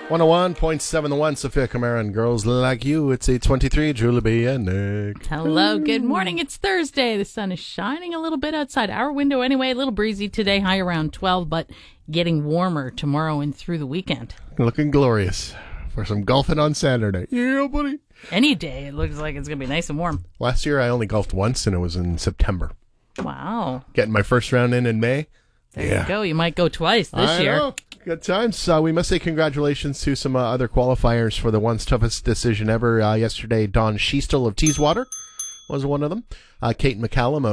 101.7 The One, Sophia Kamara and Girls Like You. It's 8:23, Julie B. and Nick. Hello, good morning. It's Thursday. The sun is shining a little bit outside our window anyway. A little breezy today, high around 12, but getting warmer tomorrow and through the weekend. Looking glorious for some golfing on Saturday. Yeah, buddy. Any day, it looks like it's going to be nice and warm. Last year I only golfed once, and it was in September. Wow. Getting my first round in May. There you go. You might go twice this year. Know. Good times. We must say congratulations to some other qualifiers for the one's toughest decision ever. Yesterday, Dawn Schiestel of Teeswater was one of them. Kate McCallum